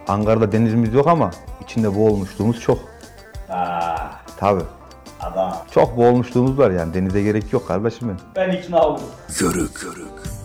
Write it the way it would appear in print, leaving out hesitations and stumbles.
Ankara'da denizimiz yok ama içinde boğulmuşluğumuz çok. Tabii. Adam. Çok boğulmuşluğumuz var yani. Denize gerek yok kardeşim benim. Ben ikna oldum. Körük.